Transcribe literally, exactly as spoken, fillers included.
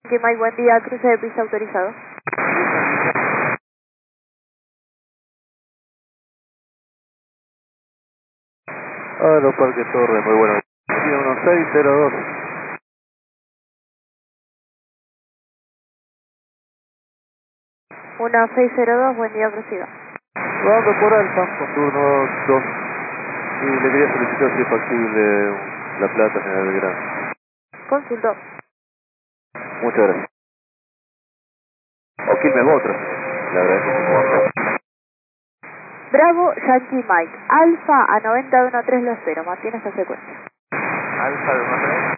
Que Mike, buen día, cruce de pista autorizado. Aeroparque Torre, muy bueno. Tiene unos seis cero dos. uno seis cero dos, buen día, prosiga. Rodando por Alfa, con turno dos. Y le quería solicitar si es factible La Plata, General Belgrano. Consulto. Muchas gracias. O Quilmes otra. Le agradezco un montón. Bravo, Yankee Mike. Alfa a noventa uno tres lo espero. Mantiene esta secuencia. Alfa de uno tres.